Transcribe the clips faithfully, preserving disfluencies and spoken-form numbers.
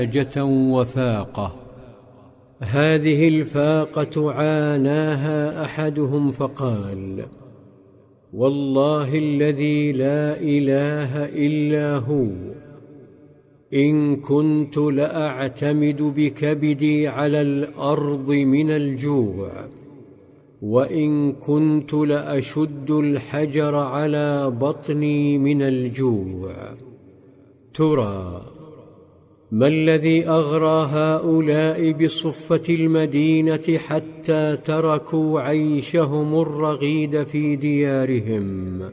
حاجة وفاقة. هذه الفاقة عاناها أحدهم فقال: والله الذي لا إله إلا هو، إن كنت لأعتمد بكبدي على الأرض من الجوع، وإن كنت لأشد الحجر على بطني من الجوع. ترى ما الذي أغرى هؤلاء بصفة المدينة حتى تركوا عيشهم الرغيد في ديارهم؟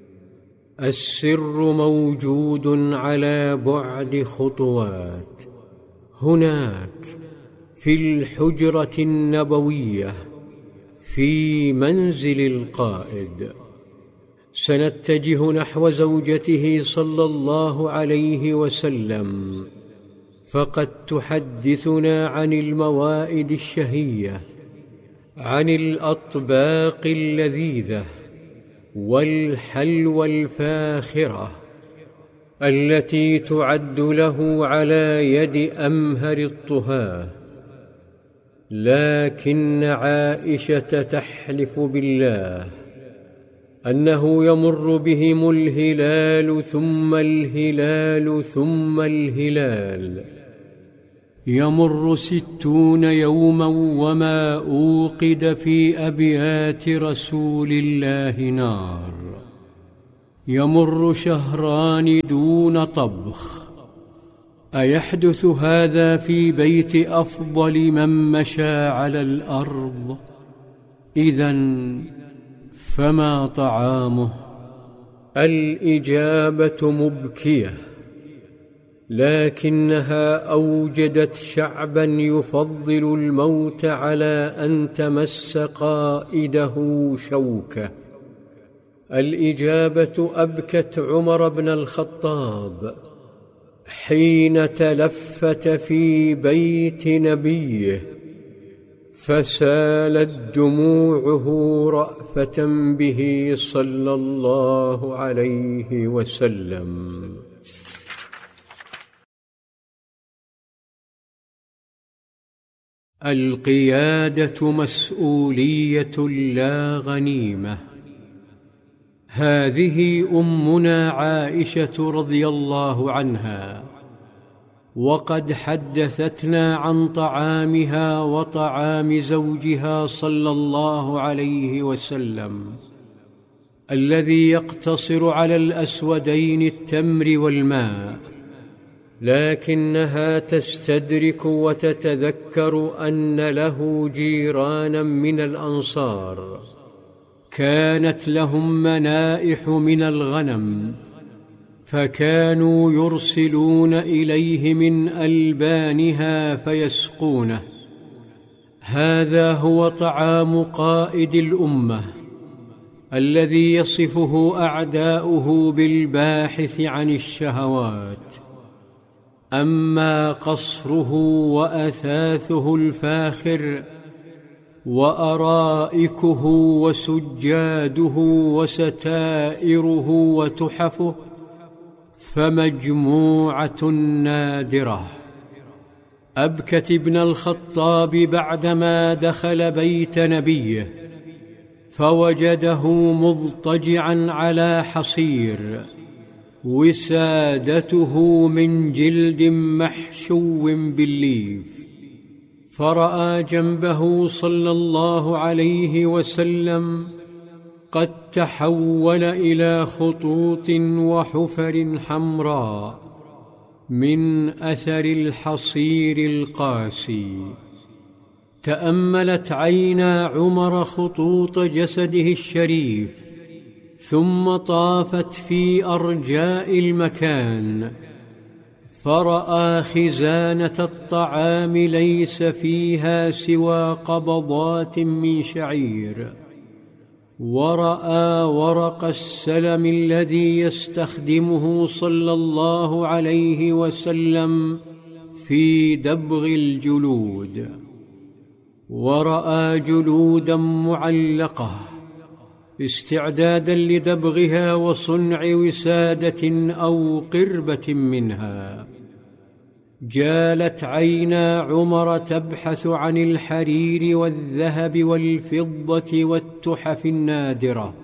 السر موجود على بعد خطوات، هناك في الحجرة النبوية، في منزل القائد. سنتجه نحو زوجته صلى الله عليه وسلم، فقد تحدثنا عن الموائد الشهية، عن الأطباق اللذيذة والحلوى الفاخرة التي تعد له على يد أمهر الطهاة. لكن عائشة تحلف بالله أنه يمر بهم الهلال ثم الهلال ثم الهلال، يمر ستون يوما وما أوقد في أبيات رسول الله نار، يمر شهران دون طبخ. أيحدث هذا في بيت أفضل من مشى على الأرض؟ إذن فما طعامه؟ الإجابة مبكية، لكنها أوجدت شعبا يفضل الموت على أن تمس قائده شوكة. الإجابة أبكت عمر بن الخطاب حين تلفت في بيت نبيه فسالت دموعه رأفة به صلى الله عليه وسلم. القيادة مسؤولية لا غنيمة. هذه أمنا عائشة رضي الله عنها، وقد حدثتنا عن طعامها وطعام زوجها صلى الله عليه وسلم، الذي يقتصر على الأسودين التمر والماء، لكنها تستدرك وتتذكر أن له جيرانا من الأنصار كانت لهم منائح من الغنم، فكانوا يرسلون إليه من ألبانها فيسقونه. هذا هو طعام قائد الأمة الذي يصفه أعداؤه بالباحث عن الشهوات. أما قصره وأثاثه الفاخر وأرائكه وسجاده وستائره وتحفه فمجموعة نادرة. أبكت ابن الخطاب بعدما دخل بيت نبيه فوجده مضطجعا على حصير وسادته من جلد محشو بالليف، فرأى جنبه صلى الله عليه وسلم قد تحول إلى خطوط وحفر حمراء من أثر الحصير القاسي. تأملت عينا عمر خطوط جسده الشريف، ثم طافت في أرجاء المكان فرأى خزانة الطعام ليس فيها سوى قبضات من شعير، ورأى ورق السلم الذي يستخدمه صلى الله عليه وسلم في دبغ الجلود، ورأى جلودا معلقة استعدادا لدبغها وصنع وسادة أو قربة منها. جالت عينا عمر تبحث عن الحرير والذهب والفضة والتحف النادرة،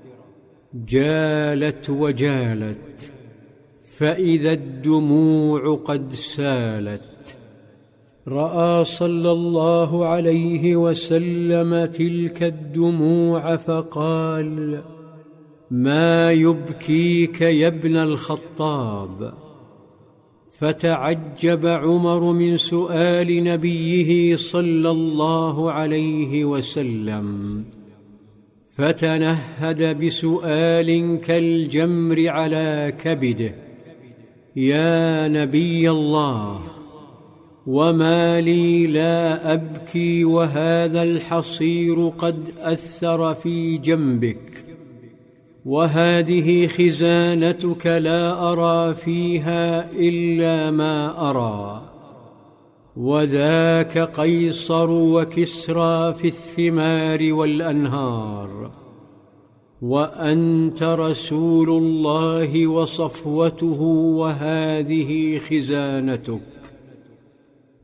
جالت وجالت، فإذا الدموع قد سالت. رأى صلى الله عليه وسلم تلك الدموع فقال: ما يبكيك يا ابن الخطاب؟ فتعجب عمر من سؤال نبيه صلى الله عليه وسلم، فتنهد بسؤال كالجمر على كبده: يا نبي الله، وما لي لا أبكي وهذا الحصير قد أثر في جنبك، وهذه خزانتك لا أرى فيها إلا ما أرى، وذاك قيصر وكسرى في الثمار والأنهار، وأنت رسول الله وصفوته، وهذه خزانتك.